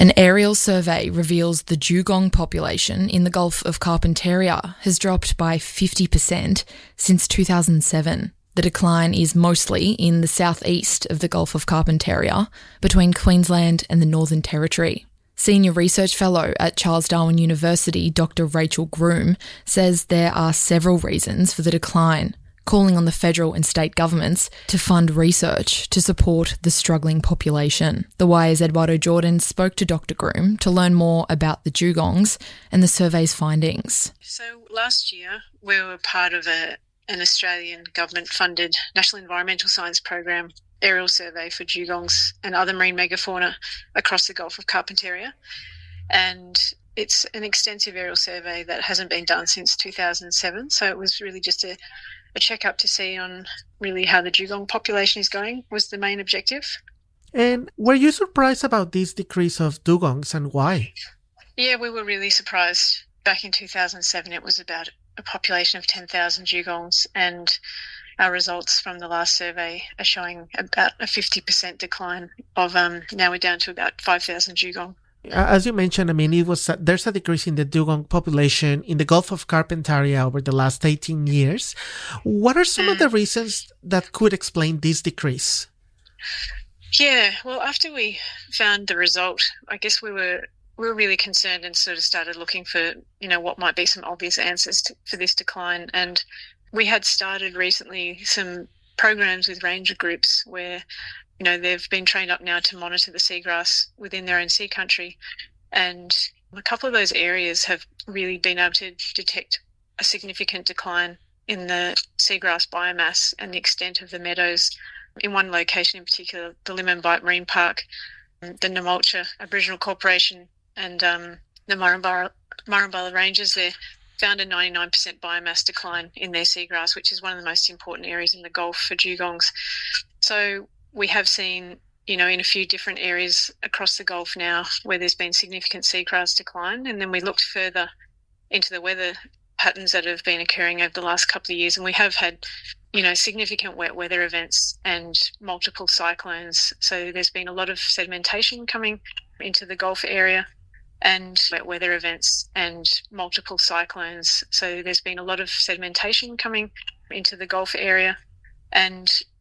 An aerial survey reveals the dugong population in the Gulf of Carpentaria has dropped by 50% since 2007. The decline is mostly in the southeast of the Gulf of Carpentaria, between Queensland and the Northern Territory. Senior Research Fellow at Charles Darwin University, Dr. Rachel Groom, says there are several reasons for the decline, calling on the federal and state governments to fund research to support the struggling population. The Wire's Eduardo Jordan spoke to Dr. Groom to learn more about the dugongs and the survey's findings. So last year, we were part of an Australian government-funded National Environmental Science Program aerial survey for dugongs and other marine megafauna across the Gulf of Carpentaria. And it's an extensive aerial survey that hasn't been done since 2007. So it was really just a check-up to see on really how the dugong population is going was the main objective. And were you surprised about this decrease of dugongs and why? Yeah, we were really surprised. Back in 2007, it was about a population of 10,000 dugongs, and our results from the last survey are showing about a 50% decline of now we're down to about 5,000 dugong. As you mentioned, there's a decrease in the dugong population in the Gulf of Carpentaria over the last 18 years. What are some of the reasons that could explain this decrease? Yeah, well, after we found the result, I guess we were really concerned and sort of started looking for, what might be some obvious answers for this decline. And we had started recently some programs with ranger groups where they've been trained up now to monitor the seagrass within their own sea country. And a couple of those areas have really been able to detect a significant decline in the seagrass biomass and the extent of the meadows. In one location in particular, the Limmen Bight Marine Park, the Namulcha Aboriginal Corporation and the Murrumbala Rangers there found a 99% biomass decline in their seagrass, which is one of the most important areas in the Gulf for dugongs. So we have seen, in a few different areas across the Gulf now where there's been significant seagrass decline. And then we looked further into the weather patterns that have been occurring over the last couple of years. And we have had, significant wet weather events and multiple cyclones. So there's been a lot of sedimentation coming into the Gulf area and wet weather events and multiple cyclones. So there's been a lot of sedimentation coming into the Gulf area and